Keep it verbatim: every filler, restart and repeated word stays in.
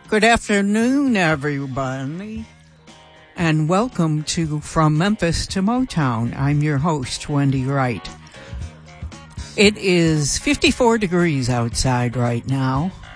Good afternoon, everybody, and welcome to From Memphis to Motown. I'm your host, Wendy Wright. It is fifty-four degrees outside right now,